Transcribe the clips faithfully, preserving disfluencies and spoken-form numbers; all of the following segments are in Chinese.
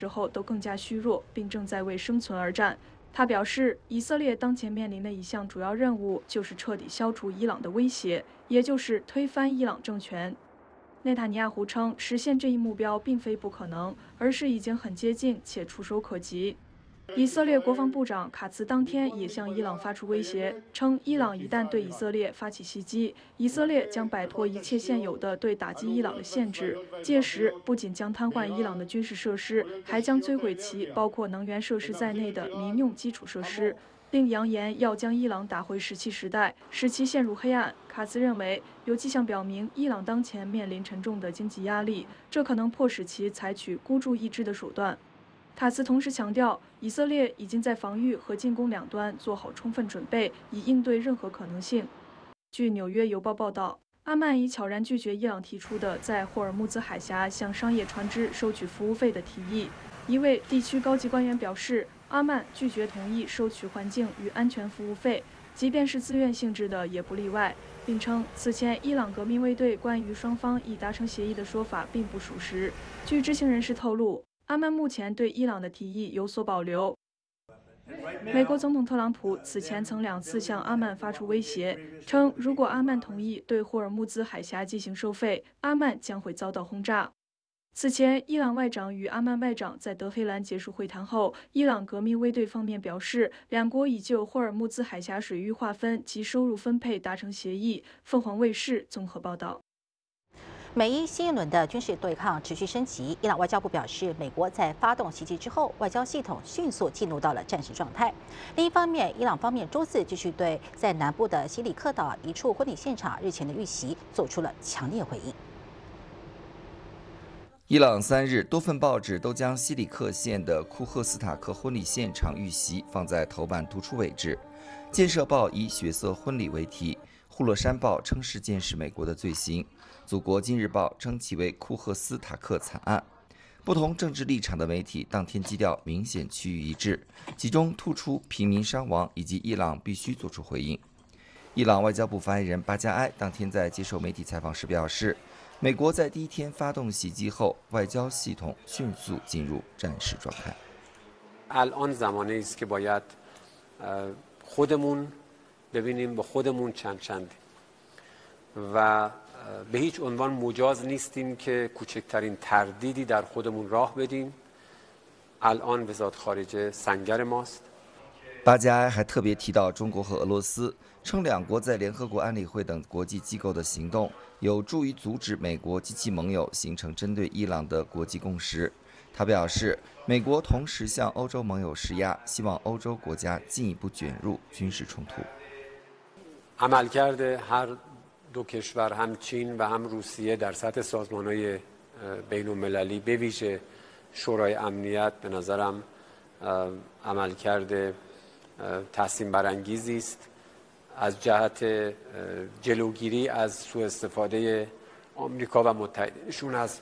时候都更加虚弱，并正在为生存而战。他表示，以色列当前面临的一项主要任务就是彻底消除伊朗的威胁，也就是推翻伊朗政权。内塔尼亚胡称，实现这一目标并非不可能，而是已经很接近且触手可及。以色列国防部长卡茨当天也向伊朗发出威胁，称伊朗一旦对以色列发起袭击，以色列将摆脱一切现有的对打击伊朗的限制，届时不仅将瘫痪伊朗的军事设施，还将摧毁其包括能源设施在内的民用基础设施，并扬言要将伊朗打回石器时代，使其陷入黑暗。卡茨认为，有迹象表明伊朗当前面临沉重的经济压力，这可能迫使其采取孤注一掷的手段。卡茨同时强调，以色列已经在防御和进攻两端做好充分准备，以应对任何可能性。据《纽约邮报》报道，阿曼已悄然拒绝伊朗提出的在霍尔木兹海峡向商业船只收取服务费的提议。一位地区高级官员表示，阿曼拒绝同意收取环境与安全服务费，即便是自愿性质的也不例外，并称此前伊朗革命卫队关于双方已达成协议的说法并不属实。据知情人士透露，阿曼目前对伊朗的提议有所保留。美国总统特朗普此前曾两次向阿曼发出威胁，称如果阿曼同意对霍尔木兹海峡进行收费，阿曼将会遭到轰炸。此前，伊朗外长与阿曼外长在德黑兰结束会谈后，伊朗革命卫队方面表示，两国已就霍尔木兹海峡水域划分及收入分配达成协议。凤凰卫视综合报道。 美伊新一轮的军事对抗持续升级。伊朗外交部表示，美国在发动袭击之后，外交系统迅速进入到了战时状态。另一方面，伊朗方面周四继续对在南部的西里克岛一处婚礼现场日前的遇袭做出了强烈回应。 伊朗三日，多份报纸都将西里克县的库赫斯塔克婚礼现场遇袭放在头版突出位置。建设报以“血色婚礼”为题，呼罗珊报称事件是美国的罪行。祖国今日报称其为库赫斯塔克惨案。不同政治立场的媒体当天基调明显趋于一致，其中突出平民伤亡以及伊朗必须做出回应。伊朗外交部发言人巴加埃当天在接受媒体采访时表示，美国在第一天发动袭击后，外交系统迅速进入战时状态。 الان زمانه است که باید خودمون ببینیم با خودمون چند چندیم و به هیچ عنوان مجاز نیستیم که کوچکترین تردیدی در خودمون راه بدیم. الان وزارت خارجه سنگر ماست. 巴加埃还特别提到中国和俄罗斯，称两国在联合国安理会等国际机构的行动有助于阻止美国及其盟友形成针对伊朗的国际共识。他表示，美国同时向欧洲盟友施压，希望欧洲国家进一步卷入军事冲突。 عملکرد هر دو کشور هم چین و هم روسیه در سطح سازمان‌های بین‌المللی به ویژه شورای امنیت به نظرم عملکرد تحسین برانگیزی است از جهت جلوگیری از سوء استفاده آمریکا و متحدینشون از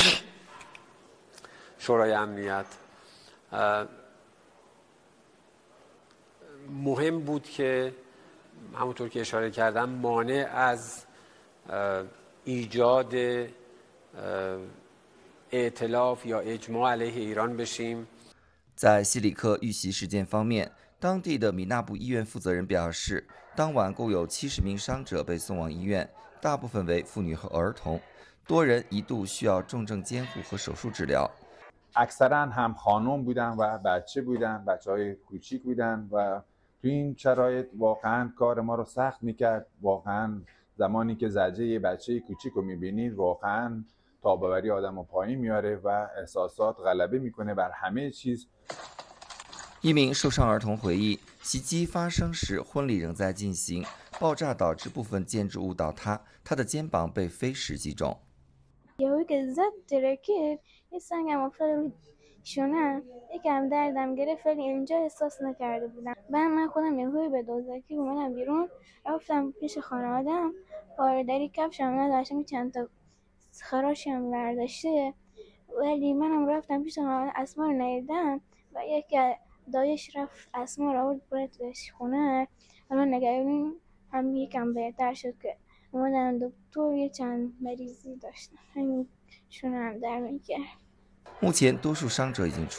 شورای امنیت مهم بود که همونطور که اشاره کردم مانع از ایجاد ائتلاف یا اجماع علیه ایران بشیم。 在西里克遇袭事件方面，当地的米纳布医院负责人表示，当晚共有七十名伤者被送往医院，大部分为妇女和儿童，多人一度需要重症监护和手术治疗。 اکثرا هم خانم بودن و بچه بودن، بچه‌های کوچیک بودن و تو این شرایط واقعا کار ما رو سخت میکرد. واقعا زمانی که زجه یه بچه کوچیک رو میبینید واقعا تاباوری آدم رو پایین میاره و احساسات غلبه میکنه بر همه چیز。 一名受伤儿童回忆，袭击发生时婚礼仍在进行，爆炸导致部分建筑物倒塌，他的肩膀被飞石击中。 یهو که زد ترکید یه سنگم افتاد شونه یکم دردم گرفت ولی اینجا احساس نکرده بودم. بعد من خودم یهویی به دزدکی اومدم بیرون، رفتم پیش خانواده‌ام، پاره‌دری کفشم نداشتم، چند تا خراشی هم برداشته، ولی منم رفتم پیش خانواده اسما رو ندیدم و یکی دایش رفت اسما رو آورد بردش خونه. حالا نگهبین هم یکم بهتر شد که اومدن دکتر یه چند مریضی داشتن همین شونه هم در میکرد。 目前，多数伤者已经出